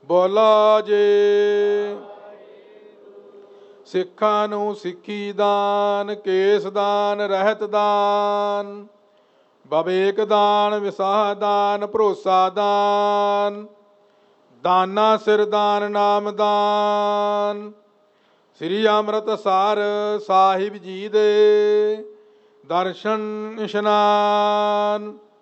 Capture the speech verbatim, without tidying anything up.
ਬੋਲਾ ਜੇ। ਸਿੱਖਾਂ ਨੂੰ ਸਿੱਖੀ ਦਾਨ, ਕੇਸ ਦਾਨ, ਰਹਿਤ ਦਾਨ, ਵਿਵੇਕ ਦਾਨ, ਵਿਸਾਹ ਦਾਨ, ਭਰੋਸਾ ਦਾਨ, ਦਾਨਾ ਸਿਰ ਦਾਨ, ਨਾਮ ਦਾਨ। ਸ੍ਰੀ ਅੰਮ੍ਰਿਤਸਰ ਸਾਹਿਬ ਜੀ ਦੇ ਦਰਸ਼ਨ ਇਸ਼ਨਾਨ।